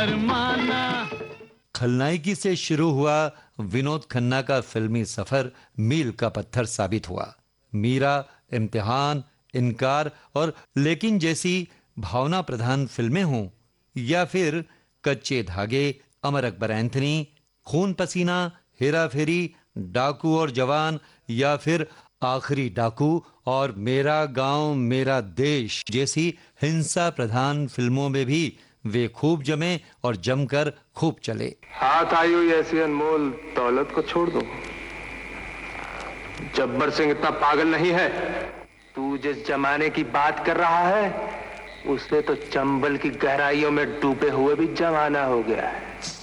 फरमाना। खलनायकी से शुरू हुआ विनोद खन्ना का फिल्मी सफर मील का पत्थर साबित हुआ। मीरा, इम्तिहान, इनकार और लेकिन जैसी भावना प्रधान फिल्में हों, या फिर कच्चे धागे, अमर अकबर एंथनी, खून पसीना, हेरा फेरी, डाकू और जवान, या फिर आखिरी डाकू और मेरा गांव मेरा देश जैसी हिंसा प्रधान फिल्मों में भी वे खूब जमे और जमकर खूब चले। हाथ आई हुई ऐसी अनमोल दौलत को छोड़ दो। जब्बर सिंह इतना पागल नहीं है। तू जिस जमाने की बात कर रहा है, उससे तो चंबल की गहराइयों में डूबे हुए भी जमाना हो गया है।